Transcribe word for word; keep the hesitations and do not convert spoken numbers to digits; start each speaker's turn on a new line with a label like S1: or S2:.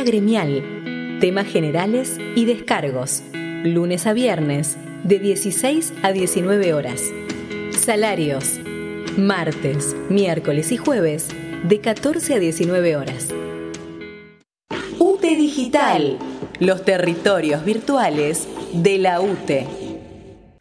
S1: gremial, temas generales y descargos, lunes a viernes, de dieciséis a diecinueve horas. Salarios, martes, miércoles y jueves, de catorce a diecinueve horas. U T E Digital, los territorios virtuales de la U T E.